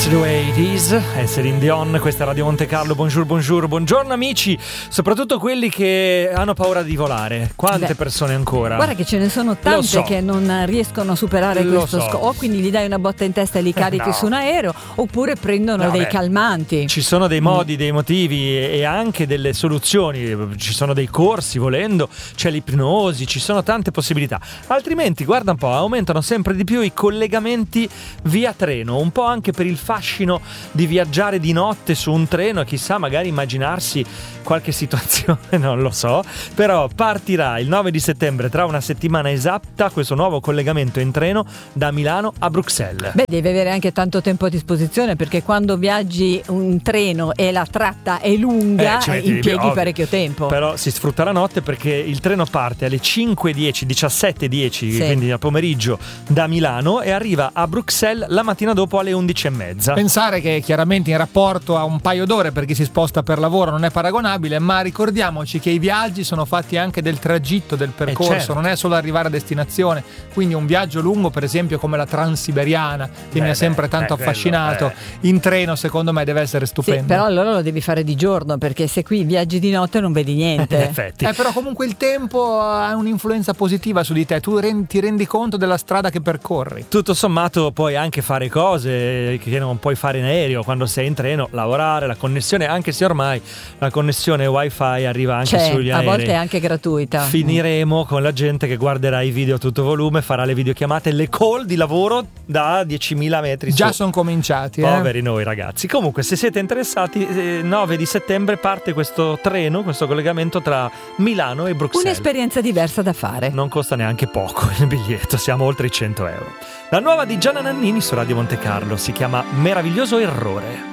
80s e Celine Dion, questa è Radio Monte Carlo. Buongiorno amici, soprattutto quelli che hanno paura di volare. Quante persone ancora? Guarda che ce ne sono tante che non riescono a superare questo o quindi gli dai una botta in testa e li carichi su un aereo, oppure prendono dei calmanti. Ci sono dei modi, dei motivi e anche delle soluzioni. Ci sono dei corsi, volendo, c'è l'ipnosi, ci sono tante possibilità. Altrimenti, guarda un po', aumentano sempre di più i collegamenti via treno, un po' anche per il fascino di viaggiare di notte su un treno e chissà, magari immaginarsi qualche situazione, non lo so, però partirà il 9 di settembre, tra una settimana esatta, questo nuovo collegamento in treno da Milano a Bruxelles. Beh, devi avere anche tanto tempo a disposizione, perché quando viaggi un treno e la tratta è lunga, impieghi parecchio tempo. Però si sfrutta la notte, perché il treno parte alle 5:10, 17:10, quindi a pomeriggio da Milano, e arriva a Bruxelles la mattina dopo alle 11:30. Pensare che chiaramente in rapporto a un paio d'ore per chi si sposta per lavoro non è paragonabile, ma ricordiamoci che i viaggi sono fatti anche del tragitto, del percorso, non è solo arrivare a destinazione. Quindi un viaggio lungo, per esempio come la Transiberiana, che mi ha sempre tanto affascinato, in treno secondo me deve essere stupendo. Sì, però allora lo devi fare di giorno, perché se qui viaggi di notte non vedi niente. In effetti. Però comunque il tempo ha un'influenza positiva su di te, tu ti rendi conto della strada che percorri. Tutto sommato puoi anche fare cose che non puoi fare in aereo quando sei in treno, lavorare, la connessione, anche se ormai la connessione wifi arriva anche sugli aerei. A volte è anche gratuita. Finiremo con la gente che guarderà i video a tutto volume, farà le videochiamate, le call di lavoro da 10.000 metri già su. Sono cominciati. Poveri noi ragazzi. Comunque, se siete interessati, 9 di settembre parte questo treno, questo collegamento tra Milano e Bruxelles. Un'esperienza diversa da fare. Non costa neanche poco il biglietto, siamo oltre i €100. La nuova di Gianna Nannini su Radio Monte Carlo si chiama Meraviglioso Errore.